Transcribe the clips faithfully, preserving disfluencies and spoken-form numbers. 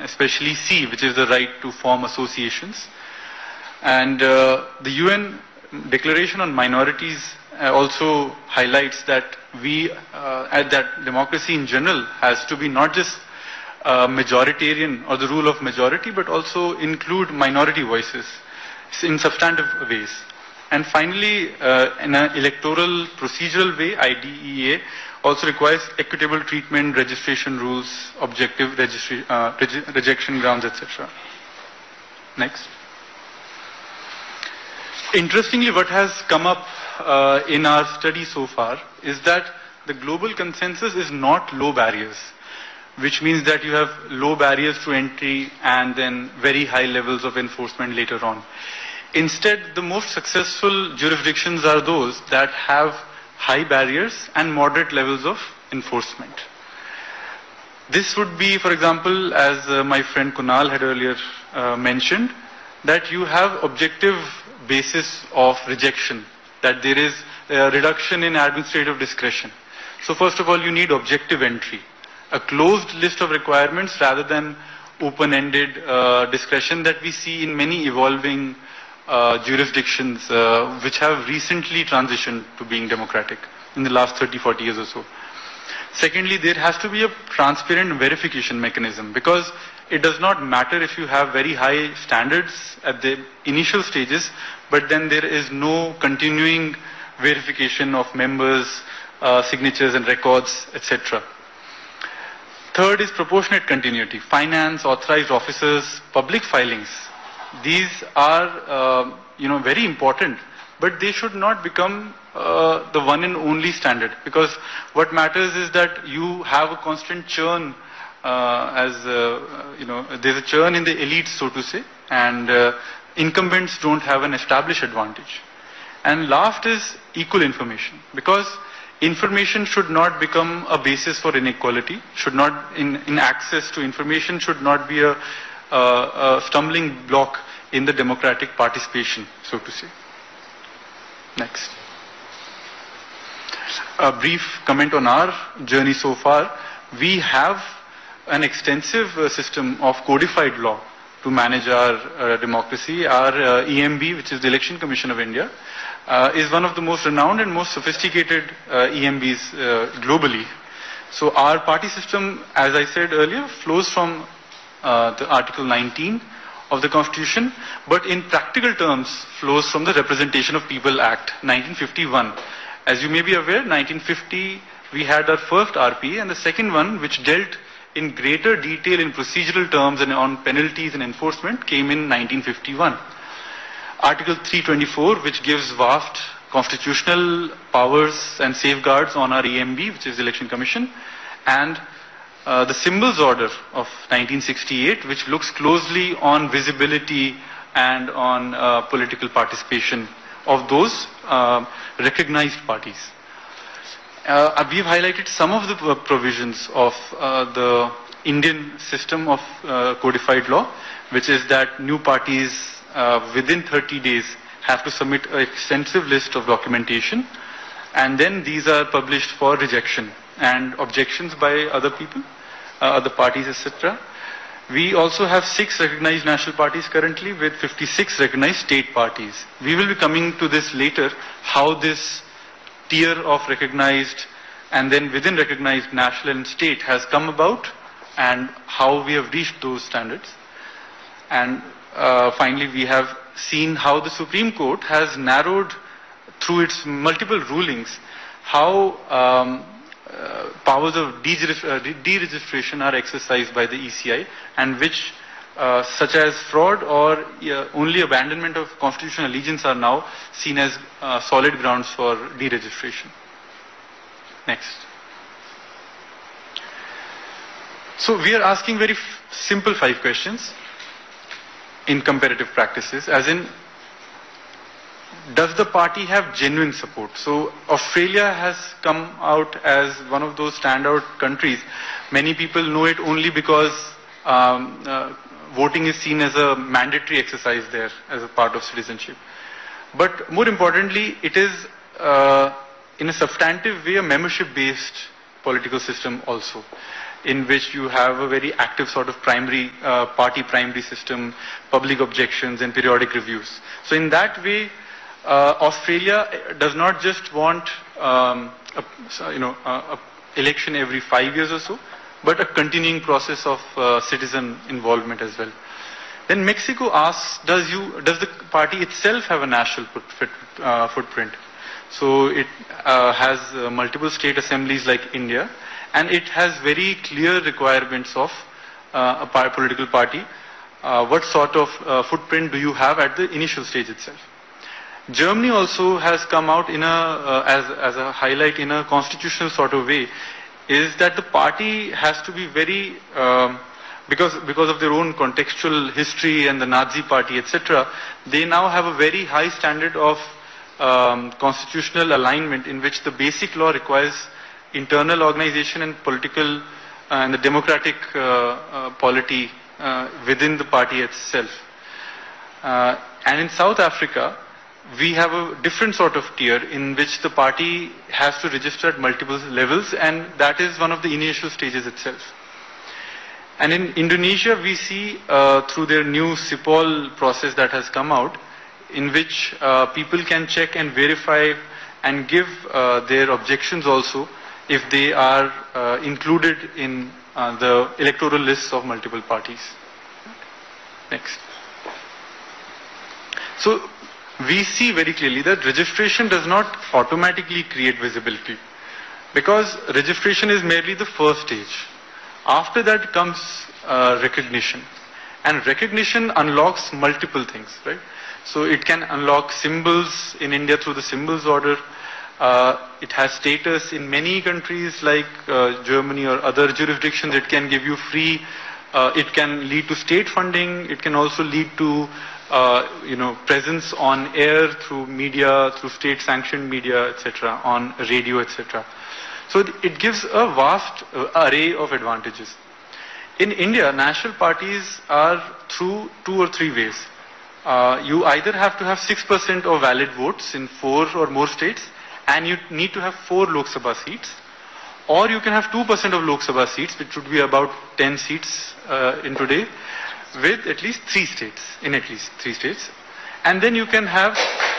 especially C, which is the right to form associations. And uh, the U N Declaration on Minorities uh, also highlights that we, uh, at that democracy in general has to be not just uh, majoritarian or the rule of majority, but also include minority voices in substantive ways. And finally, uh, in an electoral procedural way, I D E A also requires equitable treatment, registration rules, objective registry, uh, rege rejection grounds, et cetera. Next. Interestingly, what has come up uh, in our study so far is that the global consensus is not low barriers, which means that you have low barriers to entry and then very high levels of enforcement later on. Instead, the most successful jurisdictions are those that have high barriers and moderate levels of enforcement. This would be, for example, as uh, my friend Kunal had earlier uh, mentioned, that you have objective basis of rejection, that there is a reduction in administrative discretion. So first of all, you need objective entry, a closed list of requirements rather than open-ended uh, discretion that we see in many evolving uh, jurisdictions uh, which have recently transitioned to being democratic in the last thirty, forty years or so. Secondly, there has to be a transparent verification mechanism, because it does not matter if you have very high standards at the initial stages, but then there is no continuing verification of members, uh, signatures and records, et cetera. Third is proportionate continuity. Finance, authorized officers, public filings. These are, uh, you know, very important, but they should not become uh, the one and only standard, because what matters is that you have a constant churn. Uh, as uh, you know, there's a churn in the elites, so to say, and uh, incumbents don't have an established advantage. And last is equal information, because information should not become a basis for inequality, should not, in, in access to information should not be a, a, a stumbling block in the democratic participation, so to say. Next. A brief comment on our journey so far. We have an extensive uh, system of codified law to manage our uh, democracy. Our uh, E M B, which is the Election Commission of India, uh, is one of the most renowned and most sophisticated uh, E M Bs uh, globally. So our party system, as I said earlier, flows from uh, the Article nineteen of the Constitution, but in practical terms flows from the Representation of People Act, nineteen fifty-one. As you may be aware, nineteen fifty we had our first R P A, and the second one, which dealt in greater detail in procedural terms and on penalties and enforcement, came in nineteen fifty-one. Article three twenty-four, which gives vast constitutional powers and safeguards on our E M B, which is the Election Commission, and uh, the Symbols Order of nineteen sixty-eight, which looks closely on visibility and on uh, political participation of those uh, recognized parties. Uh, we've highlighted some of the uh, provisions of uh, the Indian system of uh, codified law, which is that new parties uh, within thirty days have to submit an extensive list of documentation, and then these are published for rejection and objections by other people, uh, other parties, et cetera. We also have six recognized national parties currently, with fifty-six recognized state parties. We will be coming to this later, how this tier of recognized and then within recognized national and state has come about, and how we have reached those standards. And uh, finally, we have seen how the Supreme Court has narrowed, through its multiple rulings, how um, uh, powers of deregistration are exercised by the E C I, and which Uh, such as fraud or uh, only abandonment of constitutional allegiance are now seen as uh, solid grounds for deregistration. Next. So we are asking very f simple five questions in comparative practices, as in, does the party have genuine support? So Australia has come out as one of those standout countries. Many people know it only because um, uh, voting is seen as a mandatory exercise there as a part of citizenship. But more importantly, it is uh, in a substantive way a membership-based political system also. in which you have a very active sort of primary, uh, party primary system, public objections and periodic reviews. So in that way, uh, Australia does not just want, um, a, you know, a, a election every five years or so, but a continuing process of uh, citizen involvement as well. Then Mexico asks, does, you, does the party itself have a national foot, fit, uh, footprint? So it uh, has uh, multiple state assemblies like India, and it has very clear requirements of uh, a political party. Uh, what sort of uh, footprint do you have at the initial stage itself? Germany also has come out in a, uh, as, as a highlight in a constitutional sort of way, is that the party has to be very, um, because, because of their own contextual history and the Nazi party, et cetera, they now have a very high standard of um, constitutional alignment in which the basic law requires internal organization and political uh, and the democratic uh, uh, polity uh, within the party itself. Uh, and in South Africa, we have a different sort of tier in which the party has to register at multiple levels, and that is one of the initial stages itself. And in Indonesia, we see uh, through their new SIPOL process that has come out, in which uh, people can check and verify and give uh, their objections also if they are uh, included in uh, the electoral lists of multiple parties. Next. So we see very clearly that registration does not automatically create visibility, because registration is merely the first stage. After that comes uh, recognition, and recognition unlocks multiple things, right? So it can unlock symbols in India through the symbols order. Uh, it has status in many countries like uh, Germany or other jurisdictions. It can give you free, uh, it can lead to state funding. It can also lead to uh, you know, presence on air through media, through state sanctioned media, et cetera, on radio, et cetera. So it gives a vast uh, array of advantages. In India, national parties are through two or three ways. Uh, you either have to have six percent of valid votes in four or more states, and you need to have four Lok Sabha seats, or you can have two percent of Lok Sabha seats, which would be about ten seats uh, in today, with at least three states, in at least three states. And then you can have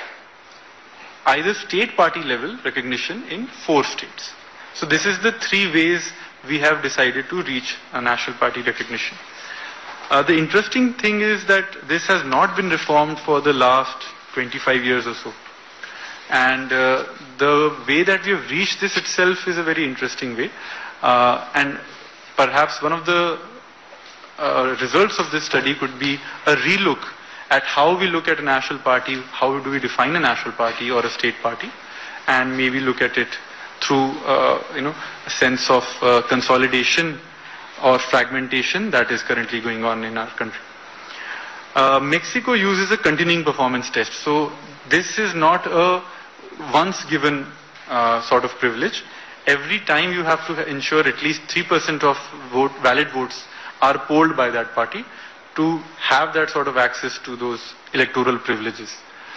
either state party level recognition in four states. So this is the three ways we have decided to reach a national party recognition. Uh, the interesting thing is that this has not been reformed for the last twenty-five years or so. And uh, the way that we have reached this itself is a very interesting way. Uh, and perhaps one of the uh, results of this study could be a relook at how we look at a national party, how do we define a national party or a state party, and maybe look at it through uh, you know, a sense of uh, consolidation or fragmentation that is currently going on in our country. Uh, Mexico uses a continuing performance test. So this is not a once given uh, sort of privilege. Every time you have to ensure at least three percent of vote, valid votes are polled by that party to have that sort of access to those electoral privileges.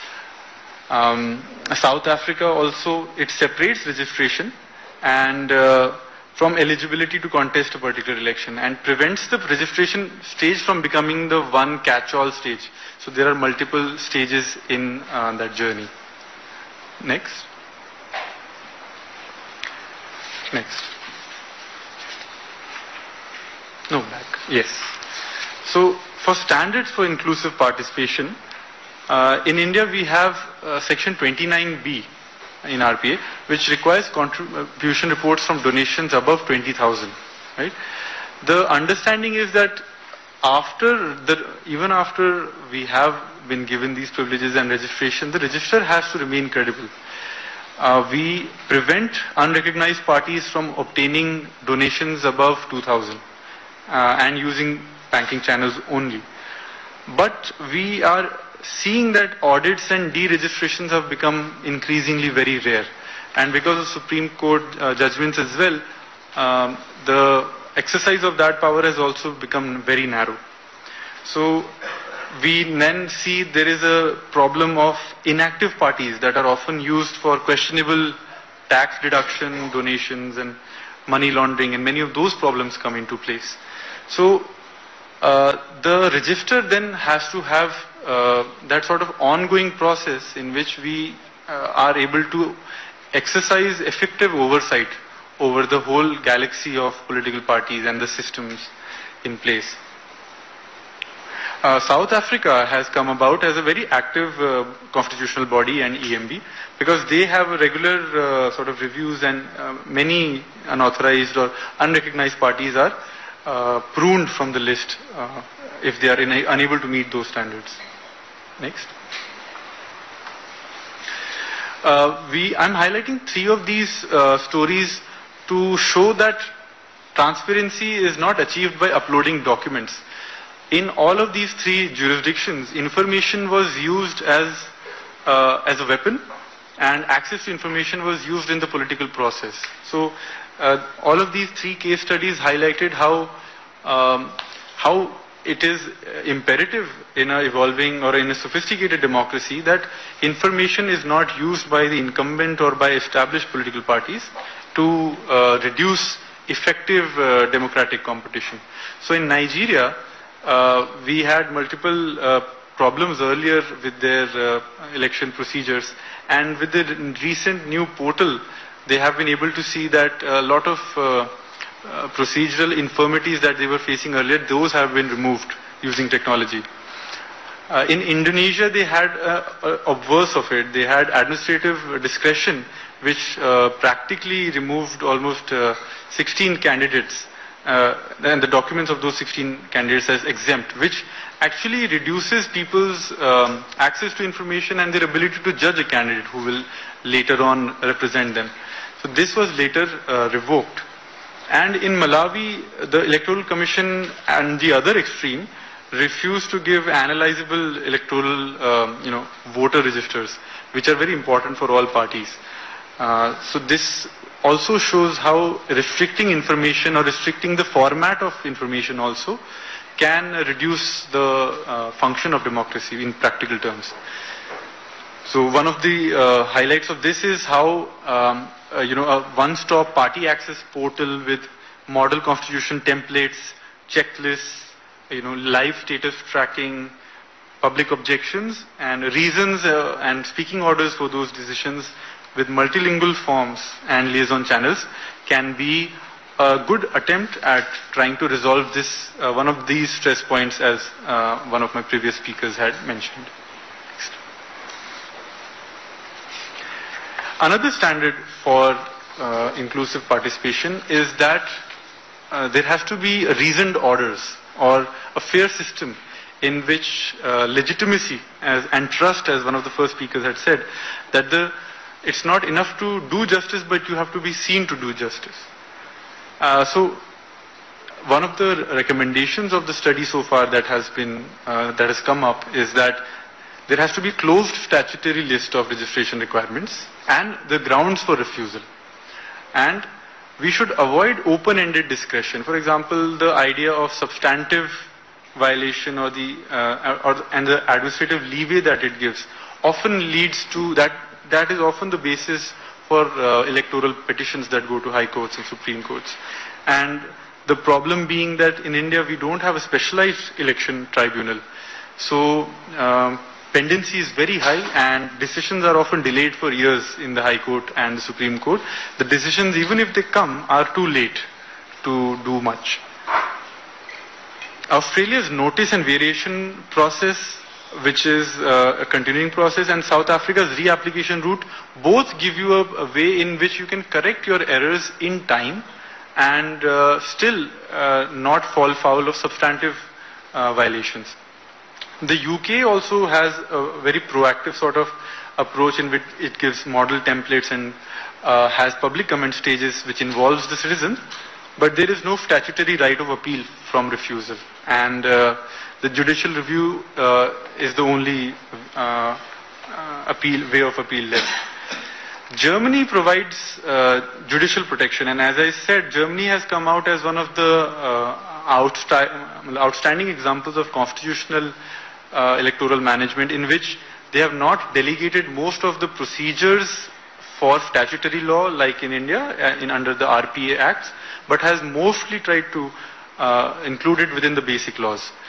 Um, South Africa also, it separates registration and uh, from eligibility to contest a particular election, and prevents the registration stage from becoming the one catch-all stage. So there are multiple stages in uh, that journey. Next. Next. No, back. Yes. So for standards for inclusive participation, uh, in India we have uh, section twenty-nine B in R P A, which requires contribution reports from donations above twenty thousand. Right? The understanding is that after the, even after we have been given these privileges and registration, the register has to remain credible. Uh, we prevent unrecognized parties from obtaining donations above two thousand uh, and using banking channels only. But we are seeing that audits and deregistrations have become increasingly very rare, and because of Supreme Court uh, judgments as well, um, the exercise of that power has also become very narrow. So we then see there is a problem of inactive parties that are often used for questionable tax deduction, donations, and money laundering, and many of those problems come into place. So uh, the register then has to have uh, that sort of ongoing process in which we uh, are able to exercise effective oversight over the whole galaxy of political parties and the systems in place. Uh, South Africa has come about as a very active uh, constitutional body and E M B, because they have regular uh, sort of reviews, and uh, many unauthorized or unrecognized parties are uh, pruned from the list uh, if they are in a, unable to meet those standards. Next. Uh, we, I'm highlighting three of these uh, stories to show that transparency is not achieved by uploading documents. In all of these three jurisdictions, information was used as, uh, as a weapon, and access to information was used in the political process. So uh, all of these three case studies highlighted how, um, how it is imperative in a evolving or in a sophisticated democracy that information is not used by the incumbent or by established political parties to uh, reduce effective uh, democratic competition. So in Nigeria, uh, we had multiple uh, problems earlier with their uh, election procedures, and with the recent new portal, they have been able to see that a lot of uh, uh, procedural infirmities that they were facing earlier, those have been removed using technology. Uh, in Indonesia, they had a, a obverse of it. They had administrative discretion, which uh, practically removed almost uh, sixteen candidates, uh, and the documents of those sixteen candidates as exempt, which actually reduces people's um, access to information and their ability to judge a candidate who will later on represent them. So this was later uh, revoked. And in Malawi, the Electoral Commission, and the other extreme, refused to give analyzable electoral, um, you know, voter registers, which are very important for all parties. Uh, so this also shows how restricting information or restricting the format of information also can reduce the uh, function of democracy in practical terms. So one of the uh, highlights of this is how um, uh, you know, a one-stop party access portal with model constitution templates, checklists, you know, live status tracking, public objections, and reasons uh, and speaking orders for those decisions with multilingual forms and liaison channels can be a good attempt at trying to resolve this, uh, one of these stress points, as uh, one of my previous speakers had mentioned. Next. Another standard for uh, inclusive participation is that uh, there has to be reasoned orders, or a fair system in which uh, legitimacy as, and trust, as one of the first speakers had said, that the it's not enough to do justice, but you have to be seen to do justice. Uh, so, one of the recommendations of the study so far that has been uh, that has come up is that there has to be closed statutory list of registration requirements and the grounds for refusal, and we should avoid open-ended discretion. For example, the idea of substantive violation or the uh, or and the administrative leeway that it gives often leads to that. That is often the basis for uh, electoral petitions that go to high courts and supreme courts. And the problem being that in India we don't have a specialized election tribunal. So um, pendency is very high, and decisions are often delayed for years in the high court and the supreme court. The decisions, even if they come, are too late to do much. Australia's notice and variation process, which is uh, a continuing process, and South Africa's reapplication route, both give you a, a way in which you can correct your errors in time and uh, still uh, not fall foul of substantive uh, violations. The U K also has a very proactive sort of approach in which it gives model templates and uh, has public comment stages which involves the citizen, but there is no statutory right of appeal from refusal. And uh, the judicial review uh, is the only uh, uh, appeal way of appeal left. Germany provides uh, judicial protection, and as I said, Germany has come out as one of the uh, outsta outstanding examples of constitutional uh, electoral management, in which they have not delegated most of the procedures for statutory law like in India, uh, in under the R P A Acts, but has mostly tried to uh, include it within the basic laws.